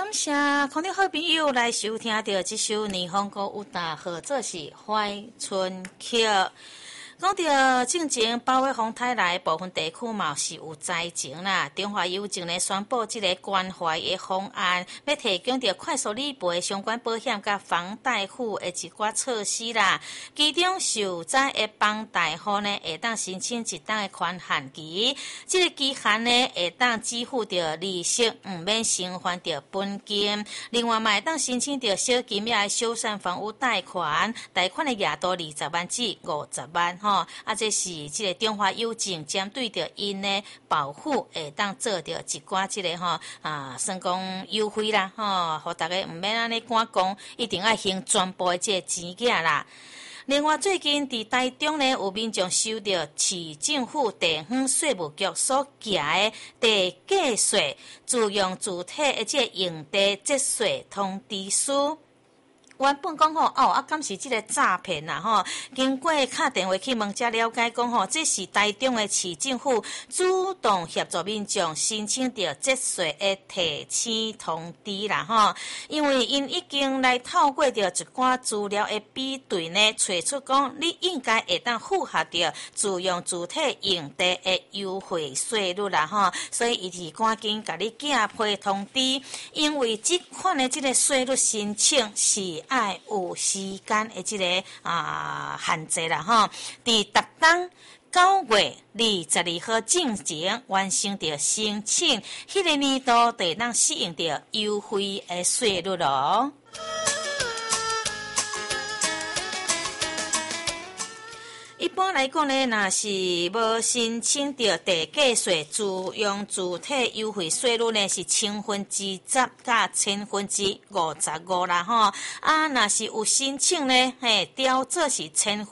感谢空中好朋友来收听到这首霓虹歌有大合作是《怀春曲》。讲到进前包围风台内部分地区嘛是有灾情啦，中华邮政呢宣布这个关怀的方案，要提供着快速理赔相关保险甲房贷户的一寡措施啦。其中受灾的房贷户呢，会当申请一档的宽限期，这个期限呢会当支付着利息，唔免偿还着本金。另外嘛会当申请着小金额的修缮房屋贷款，贷款的额度20万至50万。这是这个中华邮政针对着因的保护，会当做着一寡这个算讲优惠啦，互大家唔免安尼赶工，一定要还全部的这个钱额啦。另外，最近伫台中呢，有民众收到市政府地方税务局所寄的地价税自用主体的这个用地节税通知书。原本讲敢是这个诈骗啦经过打电话去问才了解讲这是台中的市政府主动协助民众申请到节税的提醒通知啦因为因已经来透过着一寡资料的比对呢，找出讲你应该会当符合着自用主体用地的优惠税率啦所以伊是赶紧甲你寄批通知，因为这款的这个税率申请是爱有时间的这个限制啦伫逐当9月22号之前完成着申請，迄个年度就會當適用着優惠的稅率咯。一般来讲呢，若是无申请到地价税自用主体优惠税率呢，是10%甲55%啦若是有申请呢，调做是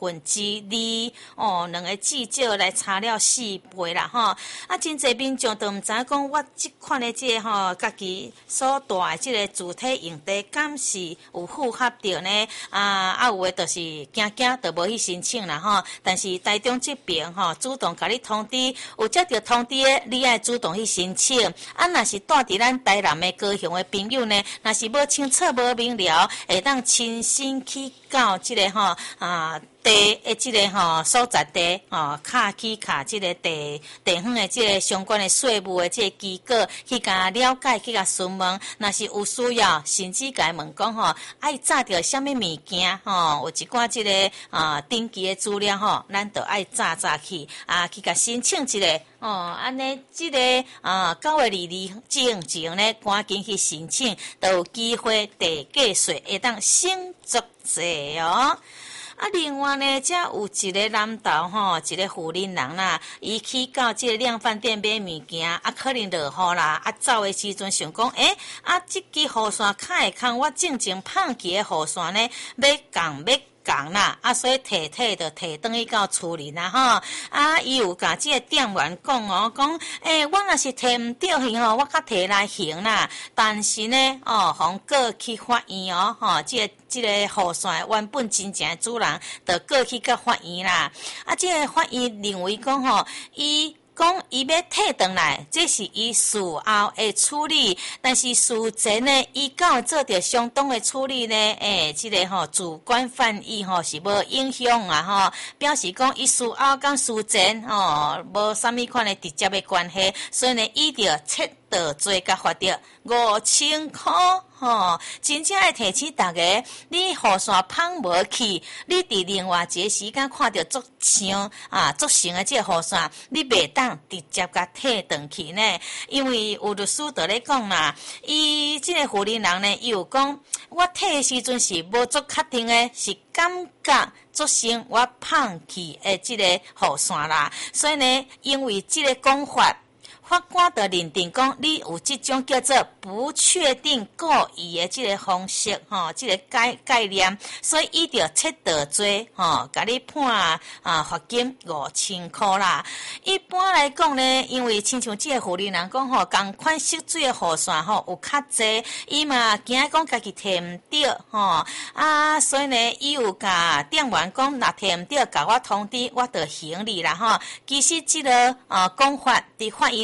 2%两个至少来差了4倍啦真侪民众都毋知讲我这款的这个家己所住的这个主体用地，敢是有符合着呢？有诶，就是惊就无去申请啦但是台中这边主动甲你通知，有接到通知的，你爱主动去申请。若是住伫咱台南的高雄的朋友呢，若是无清楚无明了，会当亲身去到这个地的这个所在地去这个地方的这个相关的税务的这个机构去甲了解，去甲询问，若是有需要，甚至甲问讲爱查着什么物件有一寡这个登记的资料咱就爱查去去甲申请一个安尼这个9月22之前呢，赶紧去申请，就有机会地价税会当省足济另外呢，才有一个南投一个富人人啦，伊去到这个量贩店买物件，可能落雨啦，走的时阵想讲，这支雨伞卡会空，我正前放弃的雨伞呢，要讲啦，所以就提转去到厝里啦伊有甲这个店员讲讲我若是提唔到去我较提来还啦，但是呢互过去法院这个雨伞原本真正的主人，就过去到法院啦，这个法院认为讲伊讲伊要退回来，这是伊事后的处理，但是事前呢，伊敢有做着相当的处理呢？这个主观犯意是无影响表示讲伊事后跟事前无啥物款的直接的关系，所以呢，伊就切得罪甲罚着5000块真正要提醒大家，你雨伞放无去，你伫另外一个时间看到足像足成的这个雨伞，你袂当直接甲退回去呢？因为有律师就咧讲啦，伊这个富人人呢，伊有讲，我退的时阵是无足确定的，是感觉造成我放弃的这个雨伞啦，所以呢，因为这个讲法。法官就认定讲，你有这种叫做不确定故意的这个方式，这个概念，所以伊就切得罪，甲你判罚金5000块啦。一般来讲呢，因为亲像这个富人人讲同款色水的雨伞有较济，伊嘛惊讲家己摕唔到，所以呢，伊有甲店员讲，若摕唔到，甲我通知，我就还你啦其实这个讲法伫法院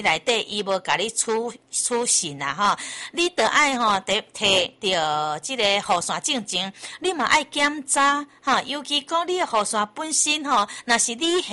内底伊无甲你处信啦吼，你得爱吼摕着即个雨伞进前，你嘛爱检查哈，尤其讲你的雨伞本身吼，若是你